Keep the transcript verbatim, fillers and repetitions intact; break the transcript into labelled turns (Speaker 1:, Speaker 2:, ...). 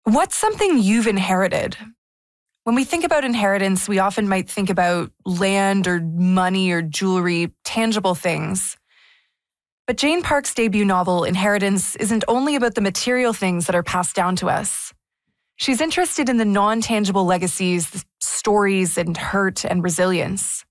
Speaker 1: What's something you've inherited? When we think about inheritance, we often might think about land or money or jewelry, tangible things. But Jane Park's debut novel, Inheritance, isn't only about the material things that are passed down to us. She's interested in the non-tangible legacies, the stories and hurt and resilience.